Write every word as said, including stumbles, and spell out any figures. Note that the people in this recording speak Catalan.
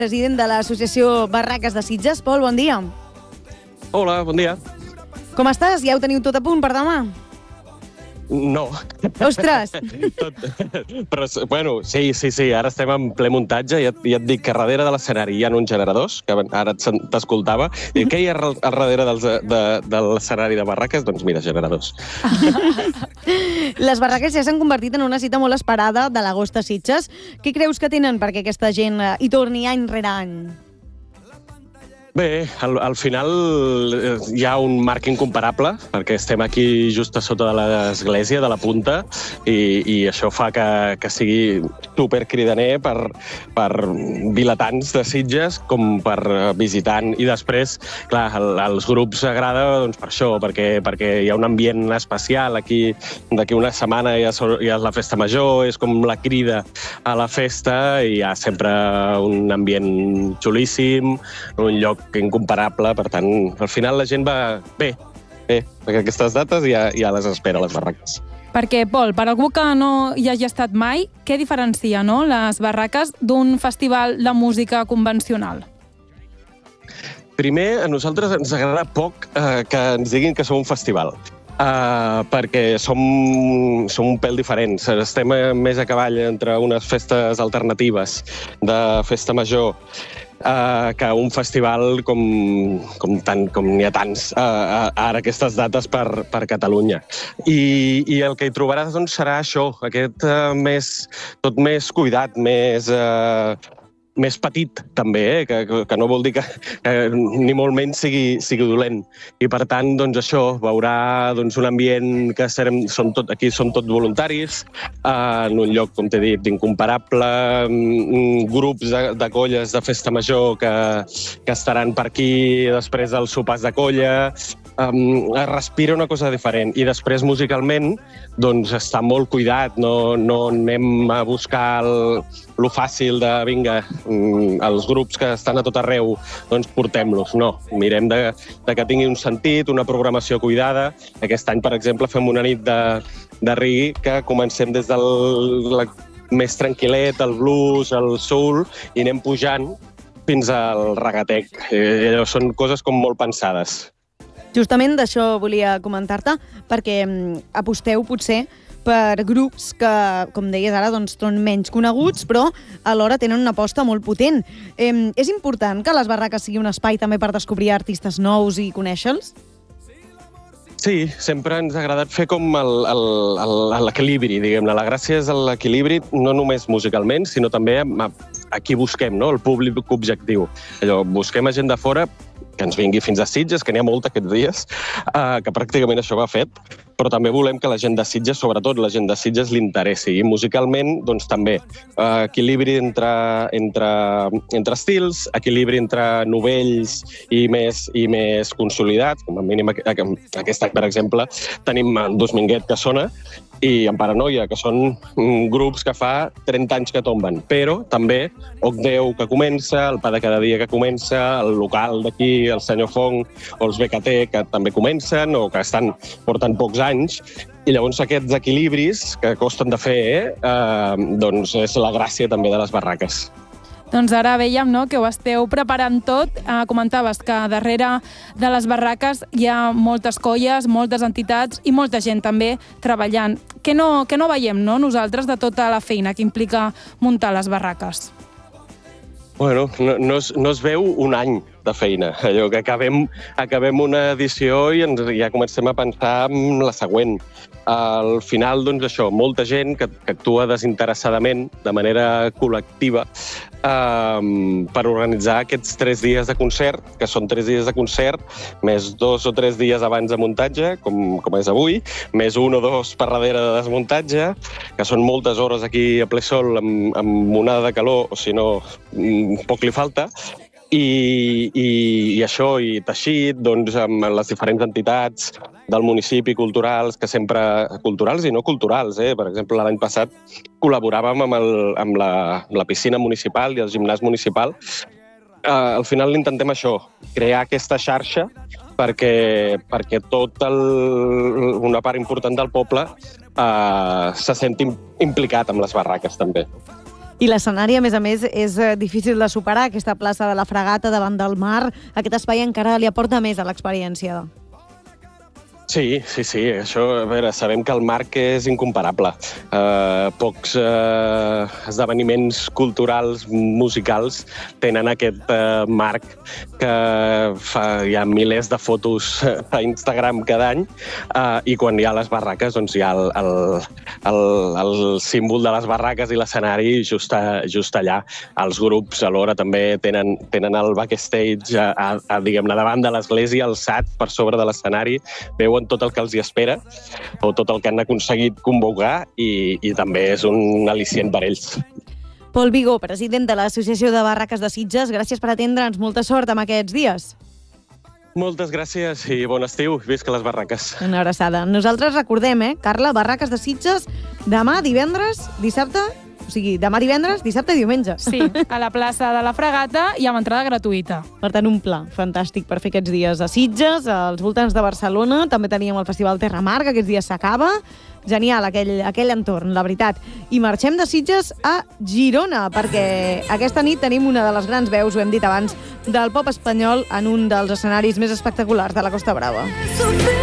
president de l'Associació Barraques de Sitges. Pol, bon dia. Hola, bon dia. Com estàs? Ja ho teniu tot a punt per demà? No. Ostres! Tot, però, bueno, sí, sí, sí, ara estem en ple muntatge i et, i et dic que darrere de l'escenari hi ha uns generadors, que ara t'escoltava, i què hi ha al darrere dels, de, de l'escenari de barraques? Doncs mira, generadors. Les barraques ja s'han convertit en una cita molt esperada de l'agost a Sitges. Què creus que tenen perquè aquesta gent hi torni any rere any? Bé, al, al final hi ha un marc incomparable, perquè estem aquí just a sota de l'església, de la punta, i, i això fa que, que sigui supercridaner per, per vilatans de Sitges com per visitant. I després, clar, el, als grups agrada doncs, per això, perquè, perquè hi ha un ambient especial. Aquí, d'aquí una setmana hi ha, hi ha la festa major, és com la crida a la festa, i hi ha sempre un ambient xulíssim, un lloc incomparable, per tant, al final la gent va bé, bé, perquè aquestes dates ja, ja les espera, les barraques. Perquè, Pol, per algú que no hi hagi estat mai, què diferencia, no?, les barraques d'un festival de música convencional? Primer, a nosaltres ens agrada poc eh, que ens diguin que som un festival. Uh, perquè som, som un pèl diferents. Estem més a cavall entre unes festes alternatives de festa major uh, que un festival com, com, tant, com n'hi ha tants uh, ara aquestes dates per, per Catalunya. I, I el que hi trobaràs doncs, serà això, aquest uh, més, tot més cuidat, més... Uh, més petit, també, eh? que, que no vol dir que, que ni molt menys sigui, sigui dolent. I, per tant, doncs, això, veurà doncs, un ambient que serem, som tot, aquí som tots voluntaris, eh, en un lloc, com t'he dit, incomparable, grups de, de colles de festa major que, que estaran per aquí després dels sopars de colla. Um, es respira una cosa diferent. I després, musicalment, doncs, està molt cuidat. No, no anem a buscar el, lo fàcil de, vinga, els grups que estan a tot arreu, doncs portem-los. No, mirem de, de que tingui un sentit, una programació cuidada. Aquest any, per exemple, fem una nit de, de reggae que comencem des del la, més tranquil·let, el blues, el soul, i anem pujant fins al regatec. Eh, són coses com molt pensades. Justament d'això volia comentar-te, perquè aposteu potser per grups que, com deies ara, doncs, són menys coneguts, però alhora tenen una aposta molt potent. Eh, és important que les barraques sigui un espai també per descobrir artistes nous i conèixer-los? Sí, sempre ens ha agradat fer com l'equilibri, diguem-ne. La gràcia és l'equilibri, no només musicalment, sinó també a qui busquem, no? El públic objectiu. Allò, busquem a gent de fora que ens vingui fins a Sitges, que n'hi ha molt aquests dies, eh, que pràcticament això va fet, però també volem que la gent de Sitges, sobretot la gent de Sitges, li interessi. I musicalment, doncs també, eh, equilibri entre, entre, entre estils, equilibri entre novells i més, i més consolidats, com a mínim aquest any, per exemple, tenim Dos Minguet, que sona, i en Paranoia, que són grups que fa trenta anys que tomben, però també Ocdeu, que comença, el Pa de cada dia, que comença, el local d'aquí, el Senyor Fong, o els B K T, que també comencen, o que estan portant pocs anys, i llavors aquests equilibris que costen de fer, eh, doncs és la gràcia també de les barraques. Doncs ara veiem, no?, que ho esteu preparant tot. Eh, comentaves que darrere de les barraques hi ha moltes colles, moltes entitats i molta gent també treballant. Què no, què no veiem, no?, nosaltres, de tota la feina que implica muntar les barraques? Bueno, no, no, es, no es veu un any de feina. Allò que acabem, acabem una edició i ens, ja comencem a pensar en la següent. Al final, doncs això, molta gent que, que actua desinteressadament, de manera col·lectiva, eh, per organitzar aquests tres dies de concert, que són tres dies de concert, més dos o tres dies abans de muntatge, com, com és avui, més un o dos per darrere de desmuntatge, que són moltes hores aquí a ple sol amb, amb onada de calor, o si no, poc li falta. I, i, i això, i teixit, doncs, amb les diferents entitats del municipi, culturals, que sempre... culturals i no culturals, eh? Per exemple, l'any passat col·laboràvem amb, el, amb la, la piscina municipal i el gimnàs municipal. Eh, al final intentem això, crear aquesta xarxa perquè, perquè tot el, una part important del poble eh, se senti implicat amb les barraques, també. I l'escenari, a més a més, és eh, difícil de superar, aquesta plaça de la Fragata davant del mar. Aquest espai encara li aporta més a l'experiència. Sí, sí, sí. Això, a veure, sabem que el marc és incomparable. Uh, pocs uh, esdeveniments culturals, musicals, tenen aquest uh, marc que fa, hi ha milers de fotos a Instagram cada any uh, i quan hi ha les barraques, doncs hi ha el, el, el, el símbol de les barraques i l'escenari just, a, just allà. Els grups alhora també tenen, tenen el backstage a, a, a, diguem-ne, davant de l'església, alçat per sobre de l'escenari, veuen tot el que els hi espera o tot el que han aconseguit convocar i, i també és un al·licient per ells. Pol Vigó, president de l'Associació de Barraques de Sitges, gràcies per atendre'ns. Molta sort amb aquests dies. Moltes gràcies i bon estiu. Visca les barraques. Una abraçada. Nosaltres recordem, eh, Carla, Barraques de Sitges, demà, divendres, dissabte, o sigui, demà divendres, dissabte i diumenge. Sí, a la plaça de la Fragata i amb entrada gratuïta. Per tant, un pla fantàstic per fer aquests dies a Sitges, als voltants de Barcelona. També teníem el Festival Terramar, que aquests dies s'acaba. Genial, aquell, aquell entorn, la veritat. I marxem de Sitges a Girona, perquè aquesta nit tenim una de les grans veus, ho hem dit abans, del pop espanyol en un dels escenaris més espectaculars de la Costa Brava.